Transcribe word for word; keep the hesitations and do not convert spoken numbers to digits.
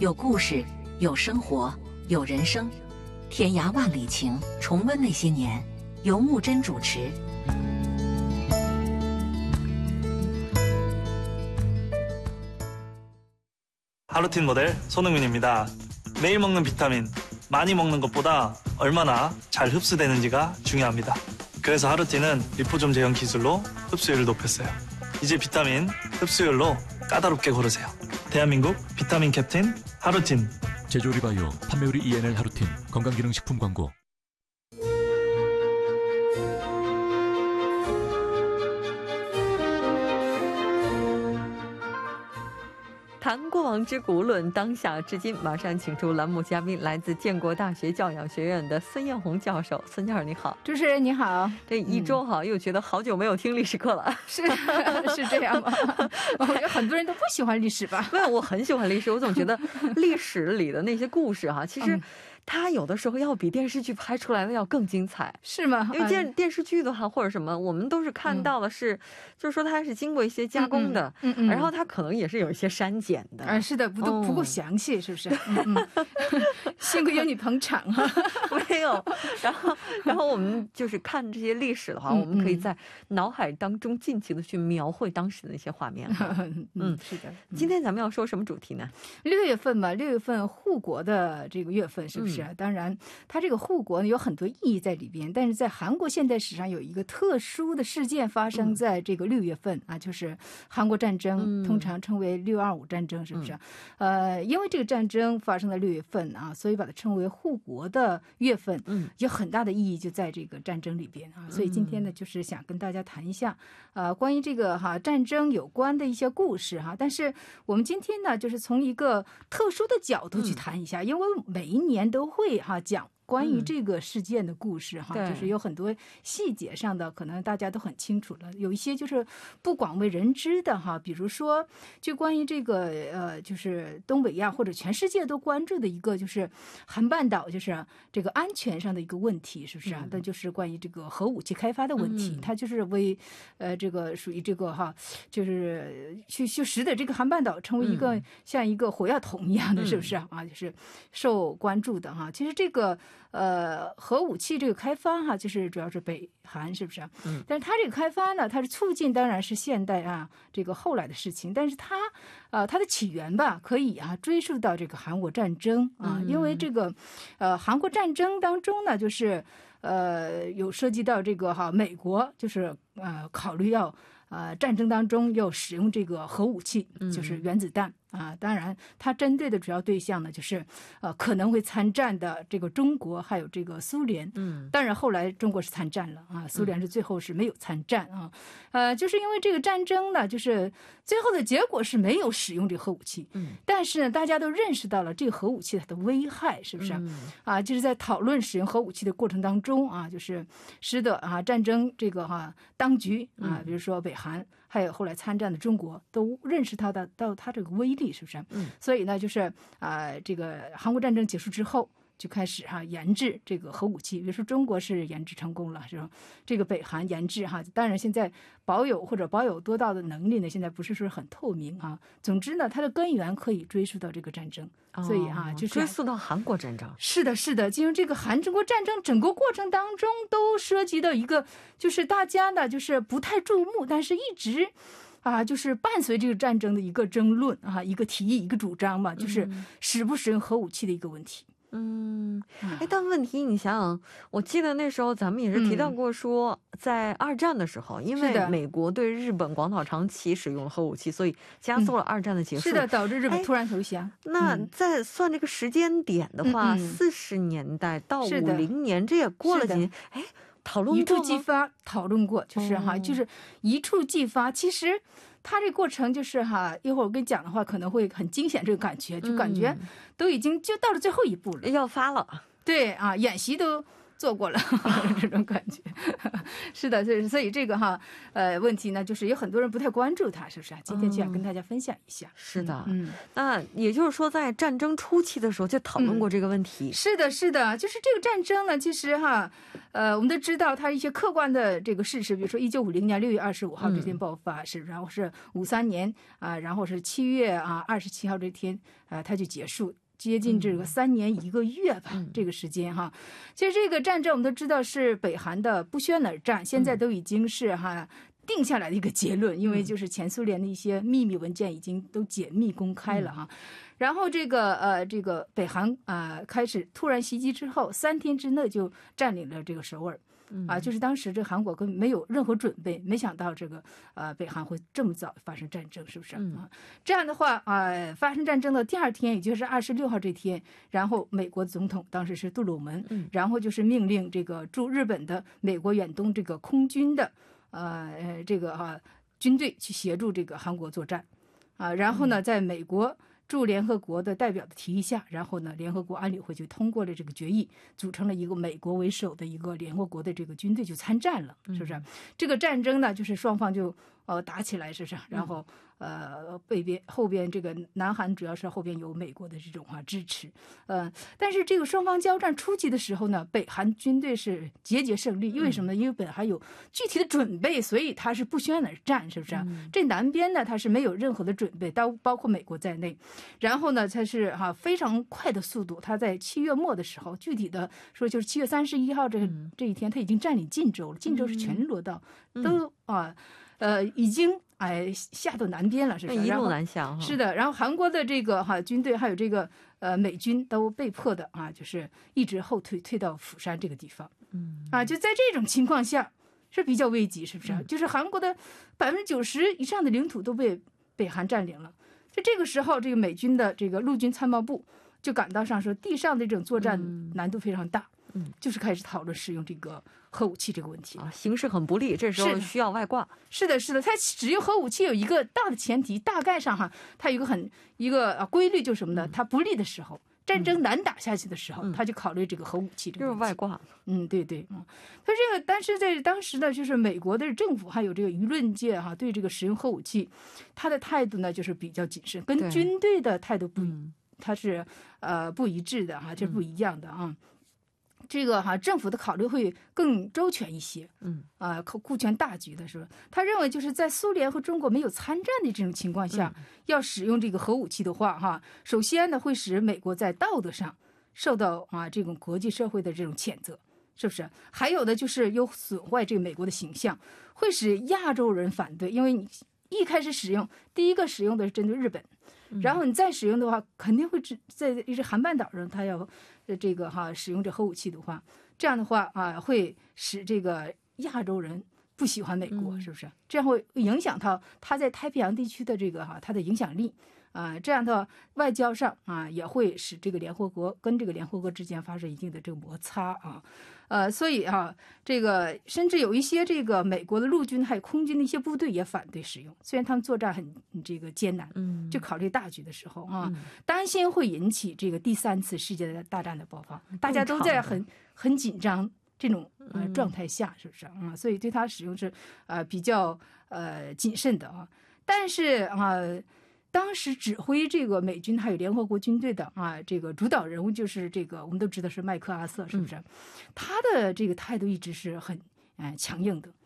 有故事，有生活，有人生，天涯万里情，重温那些年，由木真主持。 하루틴 모델 손흥민입니다. 매일 먹는 비타민, 많이 먹는 것보다 얼마나 잘 흡수되는지가 중요합니다. 그래서 하루틴은 리포좀 제형 기술로 흡수율을 높였어요. 이제 비타민 흡수율로 까다롭게 고르세요. 대한민국 비타민 캡틴 하루틴. 제조 리바이오, 판매율이 이엔엘 하루틴, 건강기능식품 광고. 谈过往之古，论当下至今。马上请出栏目嘉宾，来自建国大学教养学院的孙艳红教授。孙教授你好。 主持人你好。 这一周哈、嗯、又觉得好久没有听历史课了。 是是这样吗？我觉得很多人都不喜欢历史吧。 没有，我很喜欢历史。我总觉得历史里的那些故事哈，其实、嗯 它有的时候要比电视剧拍出来的要更精彩， 是吗？ 因为电电视剧的话或者什么，我们都是看到的是，就是说它是经过一些加工的，然后它可能也是有一些删减的。 啊，是的，不都不够详细，是不是？幸亏有你捧场啊。 没有，然后然后我们就是看这些历史的话，我们可以在脑海当中尽情的去描绘当时的那些画面。嗯，是的。今天咱们要说什么主题呢？ 六月份嘛，六月份护国的这个月份，是不是？ 当然它这个护国有很多意义在里边，但是在韩国现代史上有一个特殊的事件发生在这个六月份啊，就是韩国战争，通常称为六二五战争，是不是？呃，因为这个战争发生在六月份啊，所以把它称为护国的月份，有很大的意义就在这个战争里边啊。所以今天呢，就是想跟大家谈一下啊，关于这个哈战争有关的一些故事哈。但是我们今天呢，就是从一个特殊的角度去谈一下，因为每一年都 会哈讲 关于这个事件的故事哈，就是有很多细节上的可能大家都很清楚了，有一些就是不广为人知的哈，比如说就关于这个呃就是东北亚或者全世界都关注的一个就是韩半岛就是这个安全上的一个问题，是不是啊？那就是关于这个核武器开发的问题，它就是为呃这个属于这个哈，就是去去使得这个韩半岛成为一个像一个火药桶一样的，是不是啊？就是受关注的哈。其实这个 呃核武器这个开发哈，就是主要是北韩，是不是啊？但是它这个开发呢，它是促进当然是现代啊这个后来的事情，但是它呃它的起源吧可以啊追溯到这个韩国战争啊，因为这个呃韩国战争当中呢，就是呃有涉及到这个哈美国就是呃考虑要呃战争当中要使用这个核武器，就是原子弹 啊，当然它针对的主要对象呢就是呃可能会参战的这个中国还有这个苏联，当然后来中国是参战了啊，苏联是最后是没有参战啊，呃就是因为这个战争呢，就是最后的结果是没有使用这个核武器，但是呢大家都认识到了这个核武器它的危害，是不是啊？就是在讨论使用核武器的过程当中啊，就是使得啊战争这个哈当局啊，比如说北韩 还有后来参战的中国都认识到到它这个威力，是不是？所以呢就是啊这个韩国战争结束之后 就开始哈研制这个核武器，比如说中国是研制成功了，是吧？这个北韩研制哈，当然现在保有或者保有多大的能力呢，现在不是说很透明啊。总之呢，它的根源可以追溯到这个战争，所以哈就是追溯到韩国战争。 是的，是的，因为这个韩中国战争整个过程当中都涉及到一个就是大家呢就是不太注目，但是一直 啊，就是伴随这个战争的一个争论啊，一个提议，一个主张嘛，就是使不使用核武器的一个问题。 嗯，哎，但问题你想想，我记得那时候咱们也是提到过说，在二战的时候，因为美国对日本广岛长崎使用了核武器，所以加速了二战的结束。是的，导致日本突然投降。那在算这个时间点的话，四十年代到五零年，这也过了几年，哎，讨论过吗？一触即发，讨论过，就是哈，就是一触即发。其实 它这过程就是哈，一会儿我跟你讲的话可能会很惊险，这个感觉就感觉都已经就到了最后一步了，要发了。对啊，演习都 做过了这种感觉。是的，所以这个哈呃问题呢就是有很多人不太关注它，是不是？今天就想跟大家分享一下。是的，那也就是说在战争初期的时候就讨论过这个问题。是的，是的，就是这个战争呢其实哈呃，我们都知道它一些客观的这个事实，比如说一九五零年六月二十五号这天爆发是，然后是五三年啊，然后是七月啊二十七号这天啊，它就结束。接近这个三年一个月吧，嗯、这个时间哈。其实这个战争我们都知道是北韩的不宣而战，现在都已经是哈定下来的一个结论，因为就是前苏联的一些秘密文件已经都解密公开了哈。嗯、然后这个呃这个北韩啊、呃、开始突然袭击之后，三天之内就占领了这个首尔。啊，就是当时这韩国根本没有任何准备，没想到这个呃北韩会这么早发生战争，是不是、嗯、啊？这样的话啊、呃，发生战争的第二天，也就是二十六号这天，然后美国总统当时是杜鲁门，嗯、然后就是命令这个驻日本的美国远东这个空军的呃呃这个哈、啊、军队去协助这个韩国作战，啊，然后呢，在美国驻联合国的代表的提议下，然后呢，联合国安理会就通过了这个决议，组成了一个美国为首的一个联合国的这个军队就参战了，是不是？嗯、这个战争呢，就是双方就呃打起来，是不是？然后呃北边后边这个南韩主要是后边有美国的这种啊支持，呃，但是这个双方交战初期的时候呢，北韩军队是节节胜利，因为什么呢？因为北韩有具体的准备，所以他是不宣而战，是不是？嗯、这南边呢，他是没有任何的准备，包包括美国在内。然后呢，它是哈、啊、非常快的速度，它在七月末的时候，具体的说就是七月三十一号这、嗯、这一天，它已经占领晋州了，晋州是全罗道，嗯、都啊呃已经哎下到南边了，是不是？ 一路南下。 是的，然后韩国的这个哈、啊、军队还有这个呃美军都被迫的啊，就是一直后退，退到釜山这个地方。嗯啊，就在这种情况下是比较危急，是不是？嗯、就是韩国的百分之九十以上的领土都被北韩占领了。在这个时候，这个美军的这个陆军参谋部就感到上说，地上的这种作战难度非常大，嗯，就是开始讨论使用这个核武器这个问题啊，形势很不利，这时候需要外挂。 是的，是的，它使用核武器有一个大的前提，大概上哈，它有一个很一个啊规律，就是什么呢？它不利的时候。战争难打下去的时候，嗯、他就考虑这个核武器这个就是外挂。 嗯，对对，嗯，他这个，但是在当时呢，就是美国的政府还有这个舆论界哈、啊，对这个使用核武器，他的态度呢就是比较谨慎，跟军队的态度不，他是呃不一致的哈、啊，这、就是不一样的啊。嗯这个哈、啊，政府的考虑会更周全一些，嗯，啊，顾全大局的是吧？他认为就是在苏联和中国没有参战的这种情况下，嗯、要使用这个核武器的话，哈，首先呢会使美国在道德上受到啊这种国际社会的这种谴责，是不是？还有的就是有损坏这个美国的形象，会使亚洲人反对，因为你一开始使用，第一个使用的是针对日本。然后你再使用的话，肯定会在一些韩半岛上，他要这个哈使用这核武器的话，这样的话啊，会使这个亚洲人不喜欢美国，是不是？这样会影响到他在太平洋地区的这个哈他的影响力啊。这样的外交上啊，也会使这个联合国跟这个联合国之间发生一定的这个摩擦啊。呃，所以啊，这个甚至有一些这个美国的陆军还有空军的一些部队也反对使用，虽然他们作战很这个艰难，嗯，就考虑大局的时候啊，嗯、担心会引起这个第三次世界大战的爆发，大家都在很很紧张这种呃状态下，是不是啊、嗯？所以对它使用是呃比较呃谨慎的啊，但是啊。当时指挥这个美军还有联合国军队的啊，这个主导人物就是这个我们都知道是麦克阿瑟，是不是？嗯、他的这个态度一直是很呃强硬的，